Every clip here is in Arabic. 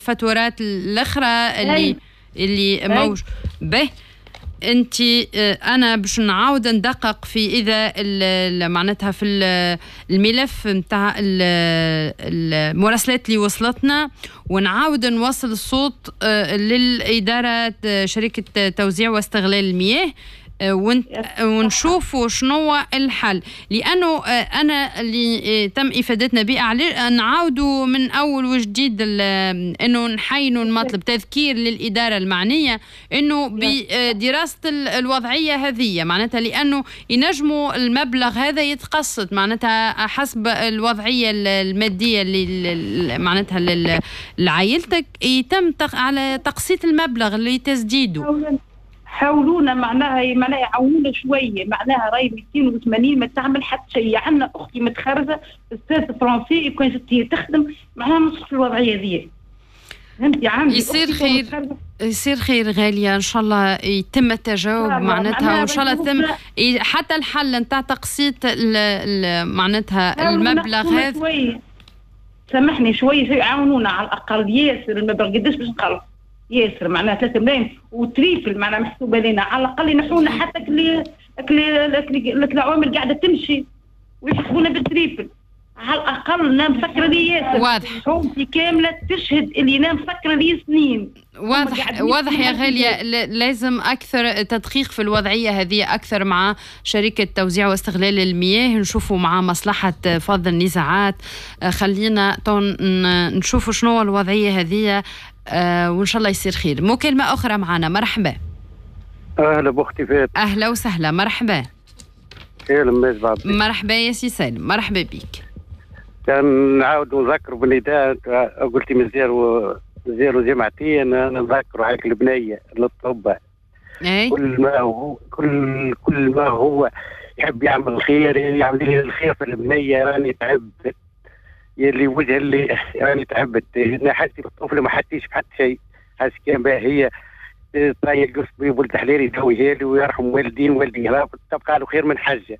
الفاتورات الاخرى اللي موجود به. انت انا باش نعاود ندقق في اذا معناتها في الملف نتاع المراسلات اللي وصلتنا، ونعاود نوصل الصوت للإدارة شركة توزيع واستغلال المياه ونشوفوا شنو الحل. لأنه أنا اللي تم إفادتنا به نعاودوا من أول وجديد أنه نحينوا المطلب، تذكير للإدارة المعنية أنه بدراسة الوضعية هذه، معناتها لأنه ينجموا المبلغ هذا يتقسط معناتها حسب الوضعية المادية اللي معناتها لعائلتك، يتم على تقسيط المبلغ لتسديده. حاولونا معناها يعاونونا شويه، معناها راهي 280 ما تعمل حتى شيء. عندنا اختي متخرجه استاذ فرنسي، كانت هي تخدم معناها نص في الوضعيه ذي. فهمتي؟ عندي يصير خير غاليه، ان شاء الله يتم التجاوب معناتها، وان شاء الله يتم حتى الحل نتاع تقسيط معناتها المبلغ هذا. سامحني شويه يعاونونا على الاقل ياسر المبلغ، قداش باش نخلص ياسر معناها 3 ملايين وتريفل معناها محسوبه لنا، على الاقل ينحونا حتى العوامل قاعده تمشي ويحسبونا بالتريفل على الاقل. انا مفكره لي ياسر واضح حومتي كامله تشهد اللي انا مفكره لي سنين. واضح يا غاليه، لازم اكثر تدقيق في الوضعيه هذه اكثر مع شركه توزيع واستغلال المياه، نشوفوا مع مصلحه فض النزاعات. خلينا نشوفوا شنو الوضعيه هذه وإن شاء الله يصير خير. مكالمة أخرى معنا، مرحبا. أهلا بأختي فات. أهلا وسهلا، مرحبا. مرحبا يا سي سالم، مرحبا بك. كان نعاود نذكر بالنداء، قلتي من زيرو جمعتين، أنا نذكر هيك البنية للطبة. أي كل ما هو يحب يعمل الخير، يعمل لي الخير في البنية. راني تعبت يلي وجه اللي يعني تعبت، انا حاسي بالطفل ما حسيش بحد شيء. حاسس كان بها هي طايق قصبي ولد حليري دوي هيلي ويرحم والدين والدي، تبقى له خير من حجه.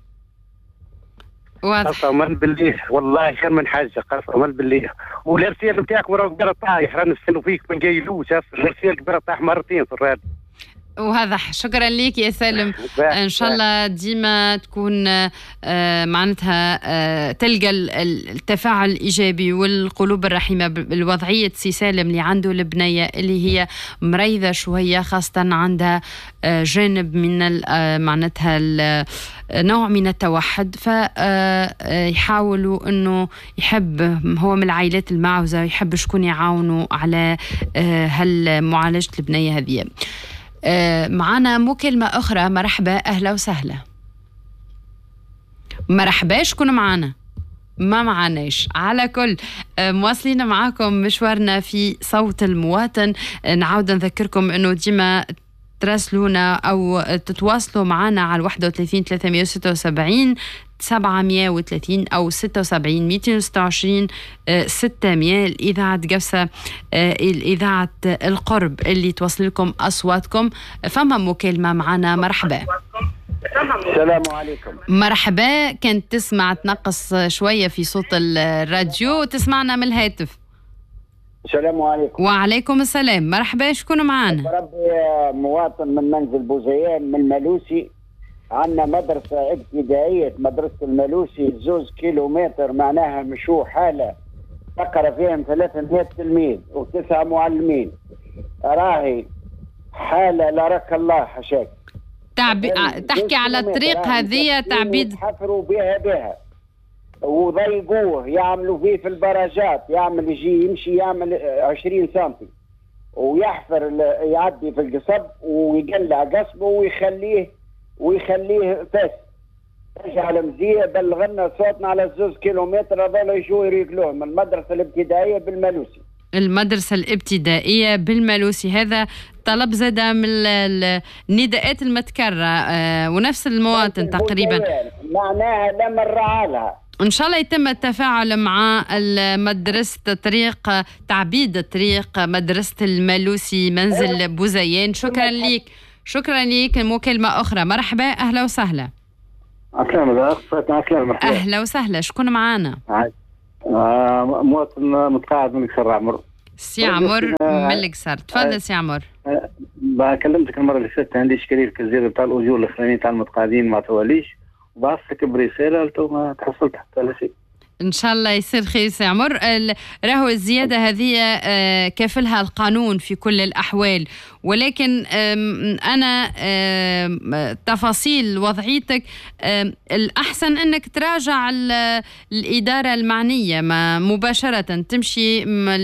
قسما بالله والله خير من حجه قسما بالله. والارسال نتاعك وراه كبيره طايح، رانا نستنوا فيك ما نقيلوش. الارسال كبيره طايح مرتين في الراديو. وواضح. شكرا لك يا سالم، ان شاء الله ديما تكون معناتها تلقى التفاعل الايجابي والقلوب الرحيمه بالوضعيه سي سالم اللي عنده البنيه اللي هي مريضه شويه، خاصه عندها جانب من معناتها نوع من التوحد، فيحاولوا انه يحب هو من العائلات المعوزه يحب شكون يعاونوا على معالجه البنيه هذه. معنا مكالمة أخرى، مرحبا. أهلا وسهلا. مرحبا، شكون معنا؟ ما معناش. على كل مواصلين معاكم مشوارنا في صوت المواطن. نعاود نذكركم أنه ديما تراسلونا أو تتواصلوا معنا على 31 376 730 أو 76 226 600. الإذاعة قفصة، الإذاعة القرب اللي توصل لكم أصواتكم. فما مكالمة معنا، مرحبا. السلام عليكم. مرحبا. كانت تسمع تنقص شوية في صوت الراديو، تسمعنا من الهاتف. السلام عليكم. وعليكم السلام، مرحبا. شكون معنا؟ ربي مواطن من منزل بوزيان من المالوسي. عندنا مدرسة ابتدائية، مدرسة المالوسي 2 كيلومتر معناها مشو حالة تقرأ فيهم 300 تلميذ و9 معلمين. راهي حالة لا رك الله حشاك. تحكي على الطريق هذه تعبيد حفروا بها وضيقوه، يعملوا فيه في البراجات، يعمل يمشي يعمل 20 سنتي ويحفر يعدي في القصب ويقلع قصبه ويخليه فاس. يجعل مزيه بلغنا صوتنا على 2 كيلومتر. هذول يجوا يريقلوه من المدرسة الابتدائية بالمالوسي. المدرسة الابتدائية بالمالوسي، هذا طلب زاد من النداءات المتكررة ونفس المواطن تقريبا. معناها لا مرة لها. إن شاء الله يتم التفاعل مع مدرسة طريق تعبيد الطريق مدرسة المالوسي منزل بوزيان. شكرا لك. شكرا لك. مكالمة أخرى، مرحبا. أهلا وسهلا. أهلا وسهلا. شكون معانا؟ مواطن متقاعد من كسر عمر. سي عمر ملك صار. تفضل سي عمر. كلمتك المره اللي فاتت عندي اشكاليه في الزياده بتاع الاجور الاخرانيين تاع المتقاعدين ما تواليش، وبعثتك برساله قلت ما تحصلت حتى لا شيء. ان شاء الله يصير خير سي عمر. راهو الزياده هذه كافلها القانون في كل الاحوال، ولكن انا تفاصيل وضعيتك الاحسن انك تراجع الاداره المعنيه مباشره، تمشي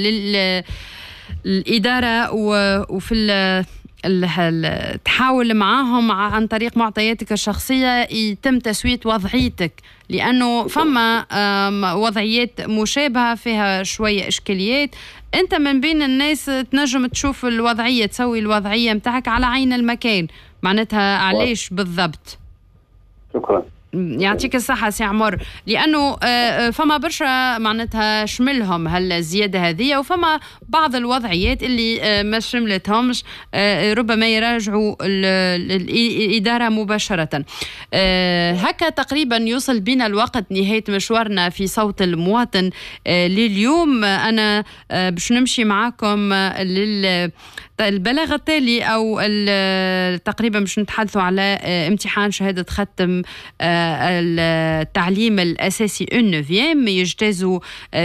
للاداره وفي تحاول معاهم عن طريق معطياتك الشخصية يتم تسوية وضعيتك، لأنه فما وضعيات مشابهة فيها شوية إشكاليات. أنت من بين الناس تنجم تشوف الوضعية، تسوي الوضعية متاعك على عين المكان، معناتها علاش بالضبط. شكرا. يعطيك الصحة سي عمر. لأنه فما برشا معناتها شملهم هالزيادة هذه، وفما بعض الوضعيات اللي ما شملتهمش، ربما يراجعوا الإدارة مباشرة. هكا تقريبا يوصل بنا الوقت نهاية مشوارنا في صوت المواطن لليوم. أنا باش نمشي معاكم البلاغ التالي أو تقريبا باش نتحدثوا على امتحان شهادة ختم التعليم الأساسي النوفيام، يجتازوا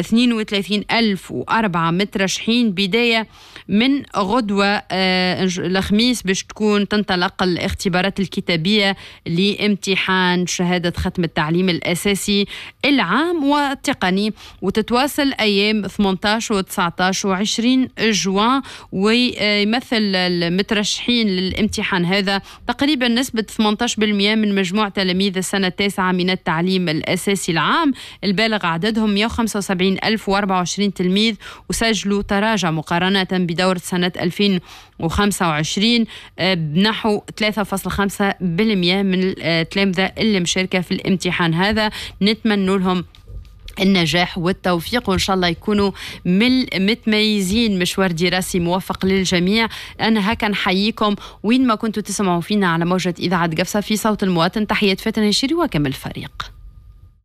32,004 مترشحين بداية من غدوة الخميس باش تكون تنطلق الاختبارات الكتابية لامتحان شهادة ختم التعليم الأساسي العام والتقني، وتتواصل أيام 18 و 19 و 20 جوان. ويمثل المترشحين للامتحان هذا تقريبا نسبة 18% من مجموع تلاميذ السنة التاسعة من التعليم الأساسي العام. البالغ عددهم 175,024 تلميذ، وسجلوا تراجع مقارنة بدورة سنة 2025 بنحو 3.5% من التلامذة اللي مشاركة في الامتحان هذا. نتمنى لهم النجاح والتوفيق، وإن شاء الله يكونوا متميزين. مشوار دراسي موفق للجميع. أنا هكا نحييكم وين ما كنتوا تسمعوا فينا على موجة إذاعة قفصة في صوت المواطن. تحية فاتن هشيري وكمل الفريق.